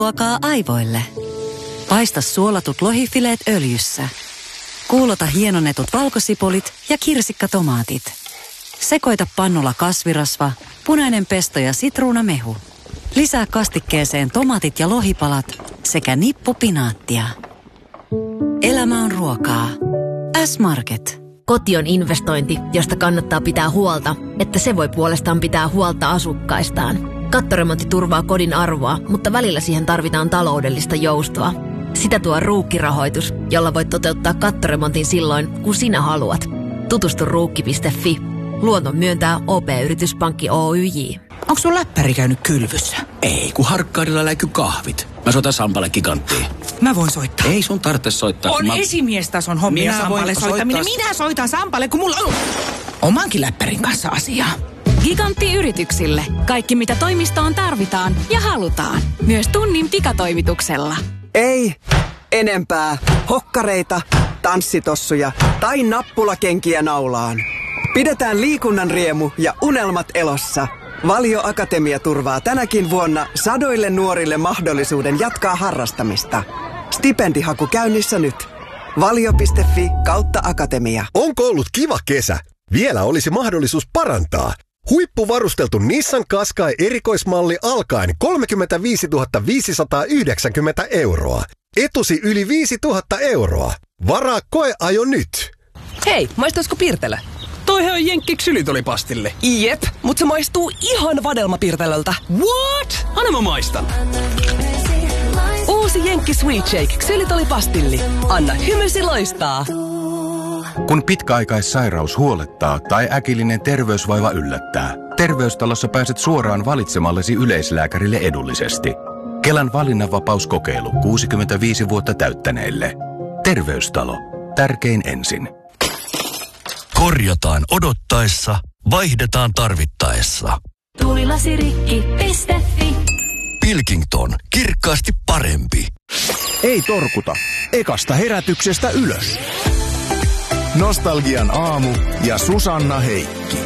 Ruokaa aivoille. Paista suolatut lohifileet öljyssä. Kuulota hienonnetut valkosipulit ja kirsikkatomaatit. Sekoita pannulla kasvirasva, punainen pesto ja sitruunamehu. Lisää kastikkeeseen tomaatit ja lohipalat sekä nippu pinaattia. Elämä on ruokaa. S-Market. Koti on investointi, josta kannattaa pitää huolta, että se voi puolestaan pitää huolta asukkaistaan. Kattoremontti turvaa kodin arvoa, mutta välillä siihen tarvitaan taloudellista joustoa. Sitä tuo Ruukki-rahoitus, jolla voit toteuttaa kattoremontin silloin, kun sinä haluat. Tutustu ruukki.fi. Luoton myöntää OP-yrityspankki Oyj. Onks sun läppäri käynyt kylvyssä? Ei, kun Harkkaudella läiky kahvit. Mä soitan Sampalle Giganttiin. Mä voin soittaa. Ei sun tarvitse soittaa. On esimiestason hommia Sampalle soittaminen. Minä soitan Sampalle, kun mulla on omankin läppärin kanssa asiaa. Gigantti-yrityksille. Kaikki mitä toimistoon tarvitaan ja halutaan. Myös tunnin pikatoimituksella. Ei enempää hokkareita, tanssitossuja tai nappulakenkiä naulaan. Pidetään liikunnan riemu ja unelmat elossa. Valio Akatemia turvaa tänäkin vuonna sadoille nuorille mahdollisuuden jatkaa harrastamista. Stipendihaku käynnissä nyt. Valio.fi/akatemia. Onko ollut kiva kesä? Vielä olisi mahdollisuus parantaa. Huippuvarusteltu Nissan Qashqai erikoismalli alkaen 35 590 €. Etusi yli 5 000 €. Varaa koeajo nyt. Hei, maistaisiko Pirtelä? Toihan on jenkki ksylitolipastille. Jep, mut se maistuu ihan vadelmapirtelöltä. What? Anna mä maistan. Uusi jenkki Sweet Shake ksylitolipastilli. Anna hymysi loistaa. Kun pitkäaikaissairaus huolettaa tai äkillinen terveysvaiva yllättää, Terveystalossa pääset suoraan valitsemallesi yleislääkärille edullisesti. Kelan valinnanvapauskokeilu 65 vuotta täyttäneille. Terveystalo. Tärkein ensin. Korjataan odottaessa, vaihdetaan tarvittaessa. Tuulilasirikki.fi. Pilkington. Kirkkaasti parempi. Ei torkuta. Ekasta herätyksestä ylös. Nostalgian aamu ja Susanna Heikki.